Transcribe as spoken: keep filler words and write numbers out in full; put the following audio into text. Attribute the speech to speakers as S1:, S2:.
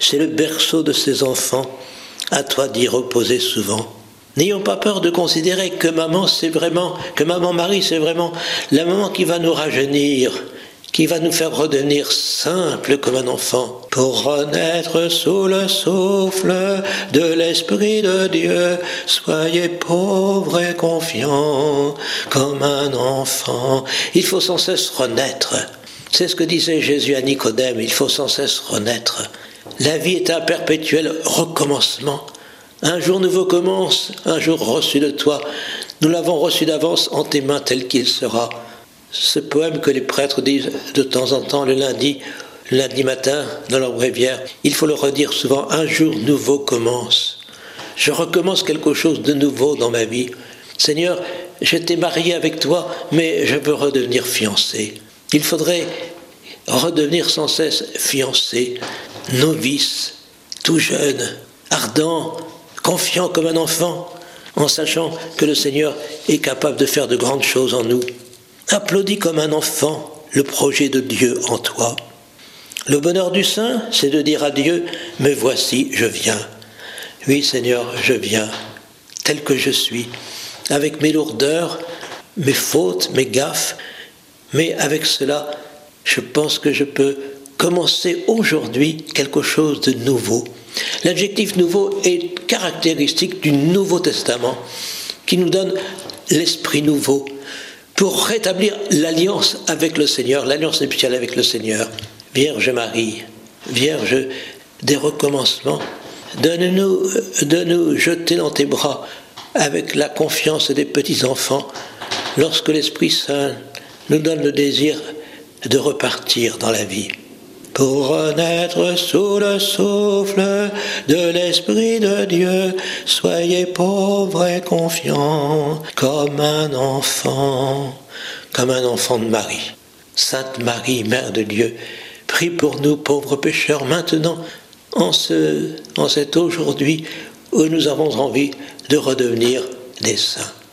S1: c'est le berceau de ses enfants, à toi d'y reposer souvent. N'ayons pas peur de considérer que maman, c'est vraiment, que maman Marie, c'est vraiment la maman qui va nous rajeunir, qui va nous faire redevenir simples comme un enfant, pour renaître sous le souffle de l'Esprit de Dieu. Soyez pauvres et confiants comme un enfant. Il faut sans cesse renaître. C'est ce que disait Jésus à Nicodème, il faut sans cesse renaître. La vie est un perpétuel recommencement. Un jour nouveau commence, un jour reçu de toi. Nous l'avons reçu d'avance en tes mains tel qu'il sera. Ce poème que les prêtres disent de temps en temps le lundi, le lundi matin dans leur bréviaire, il faut le redire souvent, un jour nouveau commence. Je recommence quelque chose de nouveau dans ma vie. Seigneur, j'étais marié avec toi, mais je veux redevenir fiancé. Il faudrait redevenir sans cesse fiancé, novice, tout jeune, ardent, confiant comme un enfant, en sachant que le Seigneur est capable de faire de grandes choses en nous. Applaudis comme un enfant le projet de Dieu en toi. Le bonheur du saint, c'est de dire à Dieu, « Me voici, je viens. Oui, Seigneur, je viens, tel que je suis, avec mes lourdeurs, mes fautes, mes gaffes, mais avec cela, je pense que je peux commencer aujourd'hui quelque chose de nouveau. » L'adjectif nouveau est caractéristique du Nouveau Testament, qui nous donne l'esprit nouveau, pour rétablir l'alliance avec le Seigneur, l'alliance nuptiale avec le Seigneur. Vierge Marie, Vierge des recommencements, donne-nous de nous jeter dans tes bras avec la confiance des petits-enfants, lorsque l'Esprit Saint nous donne le désir de repartir dans la vie. Pour renaître sous le souffle de l'Esprit de Dieu, soyez pauvres et confiants comme un enfant, comme un enfant de Marie. Sainte Marie, Mère de Dieu, prie pour nous pauvres pécheurs maintenant, en, ce, en cet aujourd'hui où nous avons envie de redevenir des saints.